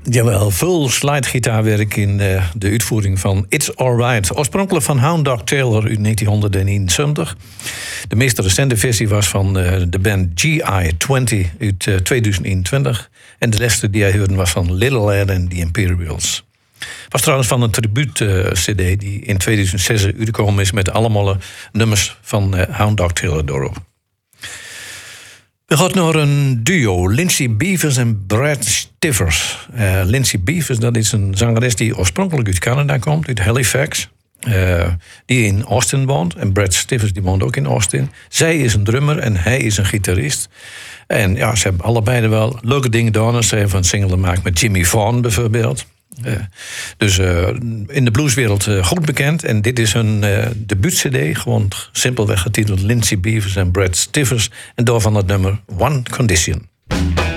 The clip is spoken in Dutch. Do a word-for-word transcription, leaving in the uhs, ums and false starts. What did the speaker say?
Jawel, veel slidegitaarwerk in uh, de uitvoering van It's Alright. Oorspronkelijk van Hound Dog Taylor uit negentien eenenzeventig. De meest recente versie was van uh, de band G I twintig uit uh, tweeduizend eenentwintig. En de laatste die hij hoorde was van Little Lad and the Imperials. Was trouwens van een tribuut-cd uh, die in tweeduizend zes uitgekomen is met allemaal nummers van uh, Hound Dog Taylor erop. We gaan naar een duo, Lindsay Beavers en Brad Stivers. Uh, Lindsay Beavers, dat is een zangeres die oorspronkelijk uit Canada komt, uit Halifax. Uh, die in Austin woont. En Brad Stivers die woont ook in Austin. Zij is een drummer en hij is een gitarist. En ja, ze hebben allebei wel leuke dingen gedaan. Ze hebben een single gemaakt met Jimmy Vaughan bijvoorbeeld. Uh, dus uh, in de blueswereld uh, goed bekend. En dit is hun uh, debuut-cd. Gewoon simpelweg getiteld Lindsay Beavers en Brad Stivers. En daarvan het nummer One Condition.